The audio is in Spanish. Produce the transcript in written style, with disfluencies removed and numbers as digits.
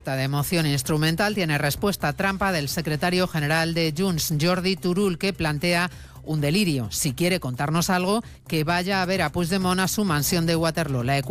De moción instrumental tiene respuesta trampa del secretario general de Junts, Jordi Turull, que plantea un delirio. Si quiere contarnos algo, que vaya a ver a Puigdemont a su mansión de Waterloo.